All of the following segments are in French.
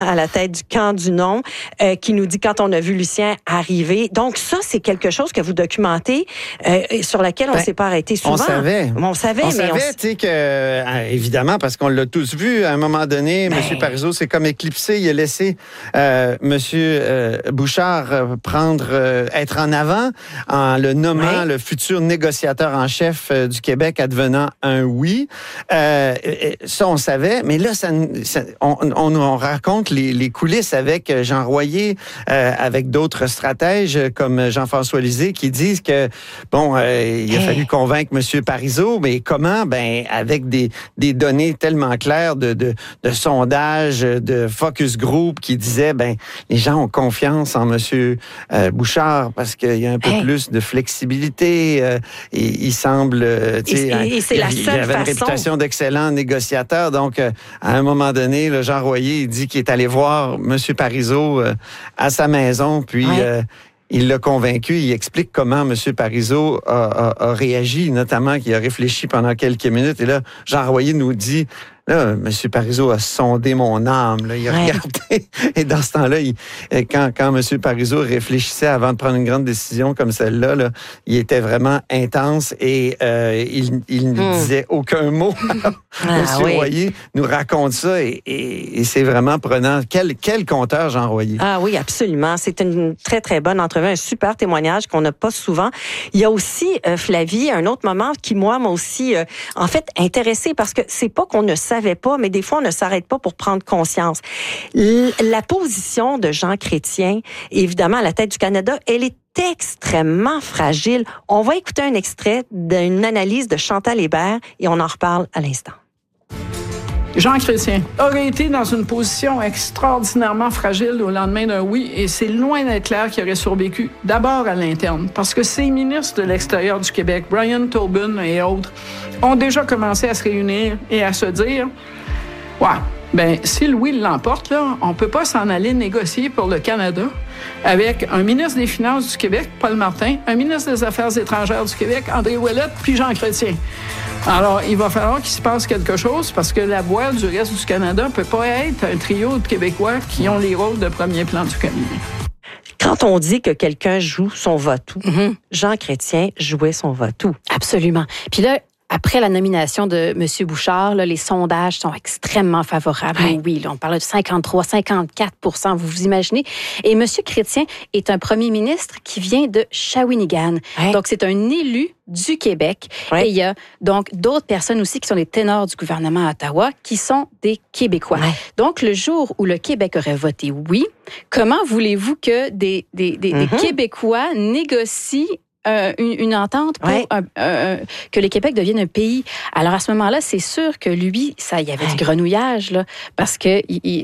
à la tête du camp du non, qui nous dit quand on a vu Lucien arriver. Donc ça, c'est quelque chose que vous documentez, sur laquelle on s'est pas arrêté souvent. On savait. On savait, tu sais, que, évidemment, parce qu'on l'a tous vu, à un moment donné, M. Parizeau s'est comme éclipsé. Il a laissé M. Bouchard être en avant en le nommant le futur négociateur en chef du Québec, advenant un oui. Ça, on savait. Mais là, on raconte les coulisses avec Jean Royer, avec d'autres stratèges comme Jean-François Lisée, qui disent que, il a fallu convaincre M. Parizeau, mais comment? Avec des données tellement claires de sondages, de focus group qui disaient, les gens ont confiance en M. Bouchard parce qu'il y a un peu plus de flexibilité. Et il semble, et c'est la seule il avait une réputation d'excellent négociateur. Donc, à un moment donné, Jean Royer, il dit qu'il est allé voir M. Parizeau à sa maison, puis il l'a convaincu. Il explique comment M. Parizeau a réagi, notamment qu'il a réfléchi pendant quelques minutes. Et là, Jean Royer nous dit... Là, M. Parizeau a sondé mon âme. Là. Il a regardé. Et dans ce temps-là, quand M. Parizeau réfléchissait avant de prendre une grande décision comme celle-là, là, il était vraiment intense et il ne disait aucun mot. M. Royer nous raconte ça et c'est vraiment prenant. Quel conteur, Jean Royer. Ah oui, absolument. C'est une très, très bonne entrevue, un super témoignage qu'on n'a pas souvent. Il y a aussi, Flavie, un autre moment qui, moi, m'a aussi, en fait, intéressé parce que c'est pas qu'on ne savait pas, mais des fois, on ne s'arrête pas pour prendre conscience. La position de Jean Chrétien, évidemment, à la tête du Canada, elle est extrêmement fragile. On va écouter un extrait d'une analyse de Chantal Hébert et on en reparle à l'instant. Jean Chrétien aurait été dans une position extraordinairement fragile au lendemain d'un oui, et c'est loin d'être clair qu'il aurait survécu, d'abord à l'interne, parce que ces ministres de l'extérieur du Québec, Brian Tobin et autres, ont déjà commencé à se réunir et à se dire si le oui l'emporte, là, on peut pas s'en aller négocier pour le Canada avec un ministre des Finances du Québec, Paul Martin, un ministre des Affaires étrangères du Québec, André Ouellette, puis Jean Chrétien. Alors, il va falloir qu'il se passe quelque chose parce que la voix du reste du Canada ne peut pas être un trio de Québécois qui ont les rôles de premier plan du cabinet. Quand on dit que quelqu'un joue son va-tout, Jean Chrétien jouait son va-tout. Absolument. Puis là, après la nomination de M. Bouchard, là, les sondages sont extrêmement favorables. Oui, là, on parle de 53, 54 vous vous imaginez. Et M. Chrétien est un premier ministre qui vient de Shawinigan. Donc, c'est un élu du Québec. Et il y a donc d'autres personnes aussi qui sont les ténors du gouvernement à Ottawa, qui sont des Québécois. Donc, le jour où le Québec aurait voté oui, comment voulez-vous que des Québécois négocient une entente pour que le Québec devienne un pays? Alors, à ce moment-là, c'est sûr que lui, il y avait du grenouillage, là, parce que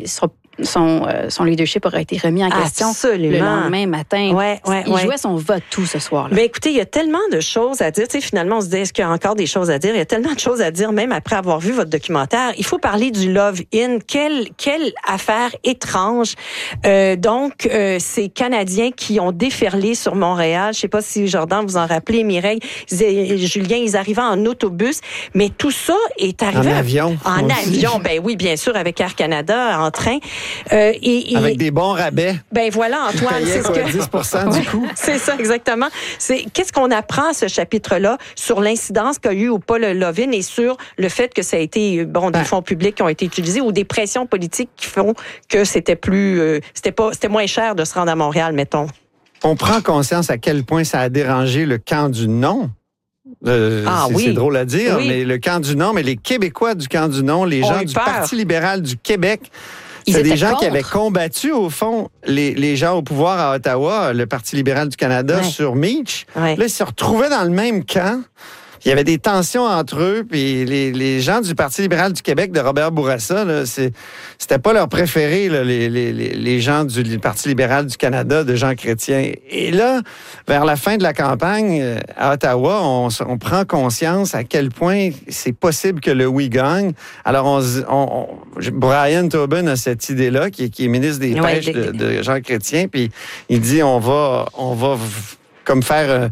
son leadership aurait été remis en question le lendemain matin. Il jouait son vote-tout ce soir-là. Mais écoutez, il y a tellement de choses à dire. Tu sais, finalement, on se dit, est-ce qu'il y a encore des choses à dire? Il y a tellement de choses à dire, même après avoir vu votre documentaire. Il faut parler du Love-In. Quelle affaire étrange. Donc, ces Canadiens qui ont déferlé sur Montréal, je sais pas si Jordan vous en rappelez, Mireille, Julien, ils arrivaient en autobus, mais tout ça est arrivé... En avion. En avion, oui, bien sûr, avec Air Canada, en train. Avec des bons rabais. Voilà, Antoine, c'est ce que 10% du coût. C'est ça, exactement. Qu'est-ce qu'on apprend à ce chapitre-là sur l'incidence qu'a eu ou pas le Love-In et sur le fait que ça a été des fonds publics qui ont été utilisés ou des pressions politiques qui font que c'était moins cher de se rendre à Montréal, mettons. On prend conscience à quel point ça a dérangé le camp du non. C'est drôle à dire, mais le camp du non, mais les Québécois du camp du non, les gens du Parti libéral du Québec, c'est des gens qui avaient combattu, au fond, les gens au pouvoir à Ottawa, le Parti libéral du Canada, sur Meach. Là, ils se retrouvaient dans le même camp. Il y avait des tensions entre eux, puis les gens du Parti libéral du Québec de Robert Bourassa, là, c'était pas leur préféré, là, les gens du Parti libéral du Canada de Jean Chrétien. Et là, vers la fin de la campagne à Ottawa, on prend conscience à quel point c'est possible que le oui gagne. Alors, Brian Tobin a cette idée-là, qui est ministre des Pêches de Jean Chrétien, puis il dit on va comme faire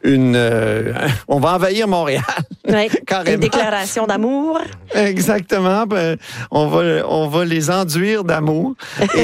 on va envahir Montréal. Carrément. Une déclaration d'amour. Exactement. On va les enduire d'amour.